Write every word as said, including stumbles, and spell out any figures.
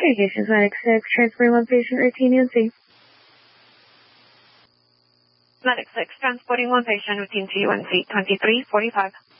Communications Medic six, transporting one patient, routine U N C. Medic six, transporting one patient, routine to U N C, twenty-three forty-five.